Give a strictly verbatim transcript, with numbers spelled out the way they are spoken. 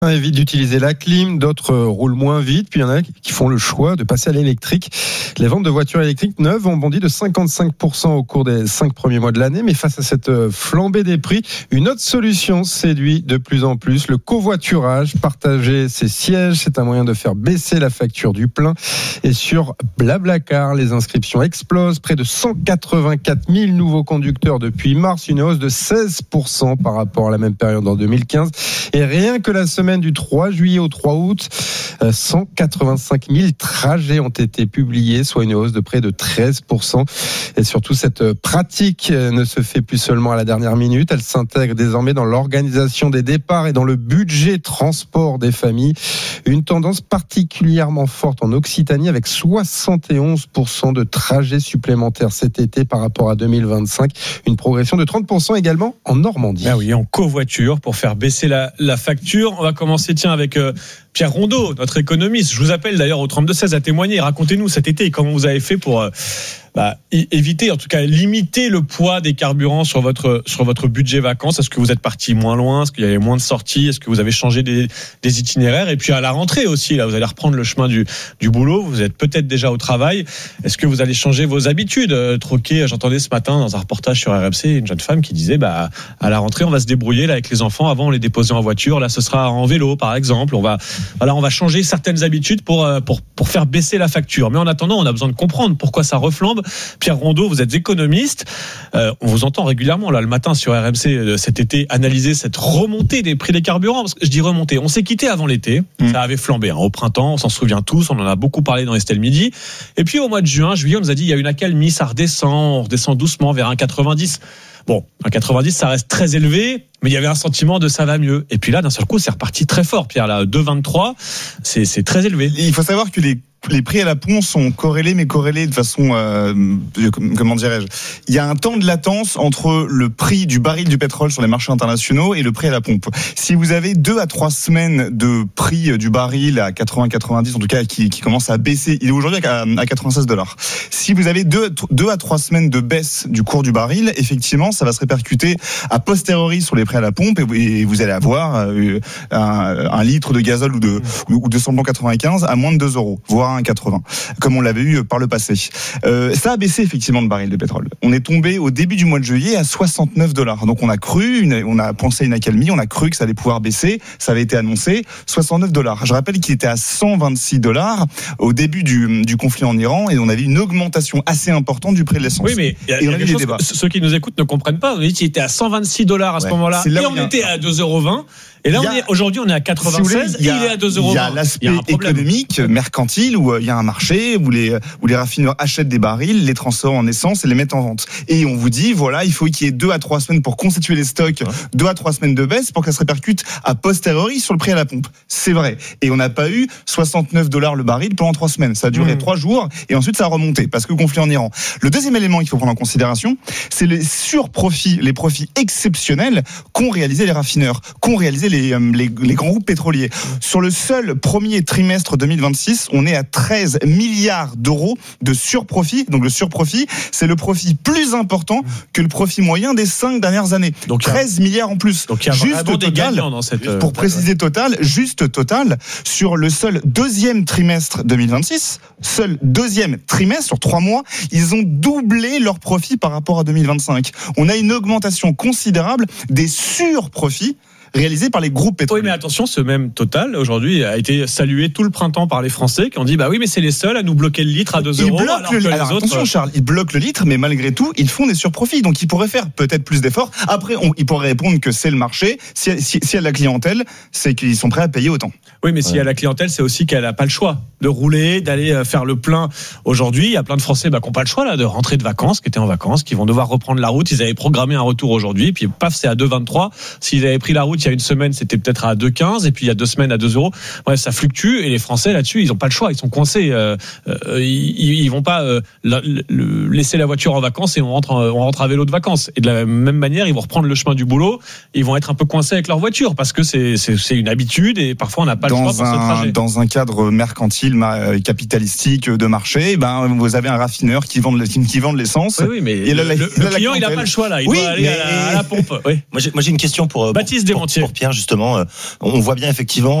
Évite d'utiliser la clim, d'autres roulent moins vite, puis il y en a qui font le choix de passer à l'électrique. Les ventes de voitures électriques neuves ont bondi de cinquante-cinq pour cent au cours des cinq premiers mois de l'année, mais face à cette flambée des prix, une autre solution séduit de plus en plus, le covoiturage. Partager ses sièges, c'est un moyen de faire baisser la facture du plein. Et sur Blablacar, les inscriptions explosent, près de cent quatre-vingt-quatre mille nouveaux conducteurs depuis mars, une hausse de seize pour cent par rapport à la même période en deux mille quinze. Et rien que la semaine du trois juillet au trois août, cent quatre-vingt-cinq mille trajets ont été publiés, soit une hausse de près de treize pour cent. Et surtout, cette pratique ne se fait plus seulement à la dernière minute, elle s'intègre désormais dans l'organisation des départs et dans le budget transport des familles. Une tendance particulièrement forte en Occitanie avec soixante et onze pour cent de trajets supplémentaires cet été par rapport à deux mille vingt-cinq. Une progression de trente pour cent également en Normandie. Ah oui, en covoiture pour faire baisser la, la facture. On va commencer tiens avec euh, Pierre Rondeau, notre économiste. Je vous appelle d'ailleurs au trente-deux seize à témoigner. Racontez-nous cet été comment vous avez fait pour euh, bah, éviter, en tout cas limiter le poids des carburants sur votre sur votre budget vacances. Est-ce que vous êtes parti moins loin? Est-ce qu'il y avait moins de sorties? Est-ce que vous avez changé des, des itinéraires? Et puis à la rentrée aussi, là, vous allez reprendre le chemin du du boulot. Vous êtes peut-être déjà au travail. Est-ce que vous allez changer vos habitudes? euh, Troquer. J'entendais ce matin dans un reportage sur R M C une jeune femme qui disait bah à la rentrée on va se débrouiller là avec les enfants. Avant on les déposait en voiture. Là ce sera en vélo par exemple. On va voilà on va changer certaines habitudes pour pour pour faire baisser la facture. Mais en attendant on a besoin de comprendre pourquoi ça reflambe. Pierre Rondeau, vous êtes économiste. Euh, on vous entend régulièrement là le matin sur R M C euh, cet été analyser cette remontée des prix des carburants. Parce que je dis remontée. On s'est quitté avant l'été. Mmh. Ça avait flambé hein, au printemps. On s'en souvient tous. On en a beaucoup parlé dans Estelle Midi. Et puis au mois de juin, juillet, on nous a dit il y a une accalmie, ça redescend, on redescend doucement vers un quatre-vingt-dix. Bon, un quatre-vingt-dix, ça reste très élevé, mais il y avait un sentiment de ça va mieux. Et puis là, d'un seul coup, c'est reparti très fort, Pierre. Là, deux virgule vingt-trois, c'est, c'est très élevé. Il faut savoir que les Les prix à la pompe sont corrélés, mais corrélés de façon, euh, comment dirais-je, il y a un temps de latence entre le prix du baril du pétrole sur les marchés internationaux et le prix à la pompe. Si vous avez deux à trois semaines de prix du baril à quatre-vingts quatre-vingt-dix, en tout cas, qui, qui commence à baisser, il est aujourd'hui à, à quatre-vingt-seize dollars. Si vous avez deux, deux à trois semaines de baisse du cours du baril, effectivement, ça va se répercuter a posteriori sur les prix à la pompe et vous allez avoir un, un litre de gazole ou de, ou de samplon quatre-vingt-quinze à moins de deux euros, voire un virgule quatre-vingts, comme on l'avait eu par le passé. Euh, ça a baissé effectivement le baril de pétrole. On est tombé au début du mois de juillet à soixante-neuf dollars. Donc on a cru, une, on a pensé une accalmie, on a cru que ça allait pouvoir baisser. Ça avait été annoncé, soixante-neuf dollars. Je rappelle qu'il était à cent vingt-six dollars au début du, du conflit en Iran et on avait une augmentation assez importante du prix de l'essence. Oui, mais y a, et y on a a eu des débats. Ceux qui nous écoutent ne comprennent pas. On dit qu'il était à cent vingt-six dollars à ce ouais. moment-là et on était à deux euros vingt. Et là, on est, aujourd'hui, on est à quatre-vingt-seize si et il est à deux euros vingt. Il y a l'aspect économique, mercantile, où il y a un marché, où les, où les raffineurs achètent des barils, les transforment en essence et les mettent en vente. Et on vous dit, voilà, il faut qu'il y ait deux à trois semaines pour constituer les stocks, ouais. deux à trois semaines de baisse pour que ça se répercute a posteriori sur le prix à la pompe. C'est vrai. Et on n'a pas eu soixante-neuf dollars le baril pendant trois semaines. Ça a duré mmh. trois jours et ensuite ça a remonté parce que le conflit en Iran. Le deuxième élément qu'il faut prendre en considération, c'est les surprofits, les profits exceptionnels qu'ont réalisé les raffineurs, qu'ont réalisé les, les, les grands groupes pétroliers. Sur le seul premier trimestre deux mille vingt-six, on est à treize milliards d'euros de surprofit. Donc le surprofit, c'est le profit plus important que le profit moyen des cinq dernières années. Donc treize milliards en plus. Donc il y a juste total, dans cette, pour préciser total, juste total, sur le seul deuxième trimestre deux mille vingt-six, seul deuxième trimestre sur trois mois, ils ont doublé leur profit par rapport à deux mille vingt-cinq. On a une augmentation considérable des surprofits réalisé par les groupes pétroliers. Oui, mais attention, ce même Total, aujourd'hui, a été salué tout le printemps par les Français qui ont dit, bah oui, mais c'est les seuls à nous bloquer le litre à deux euros. Alors, le, alors attention, autres... Charles, ils bloquent le litre, mais malgré tout, ils font des surprofits. Donc, ils pourraient faire peut-être plus d'efforts. Après, on, ils pourraient répondre que c'est le marché. Si, si, si y a de la clientèle, c'est qu'ils sont prêts à payer autant. Oui, mais s'il ouais. y a la clientèle, c'est aussi qu'elle n'a pas le choix de rouler, d'aller faire le plein. Aujourd'hui, il y a plein de Français bah, qui n'ont pas le choix là, de rentrer de vacances, qui étaient en vacances, qui vont devoir reprendre la route. Ils avaient programmé un retour aujourd'hui, puis paf, c'est à deux vingt-trois. S'ils avaient pris la route il y a une semaine, c'était peut-être à deux quinze, et puis il y a deux semaines à deux euros. Bref, ça fluctue, et les Français là-dessus, ils n'ont pas le choix, ils sont coincés. Euh, euh, ils, ils vont pas euh, la, le, laisser la voiture en vacances et on rentre, on rentre à vélo de vacances. Et de la même manière, ils vont reprendre le chemin du boulot, ils vont être un peu coincés avec leur voiture parce que c'est, c'est, c'est une habitude et parfois on n'a pas dans le choix un, pour ce trajet. Dans un cadre mercantile, capitalistique de marché, ben vous avez un raffineur qui vend, qui vend de l'essence. Oui, oui mais et le, la, le, la, le client, il n'a pas le choix là, il oui, doit aller à la, à la pompe. Oui. Moi, j'ai, moi j'ai une question pour Baptiste pour, pour entier. pour Pierre, justement, on voit bien effectivement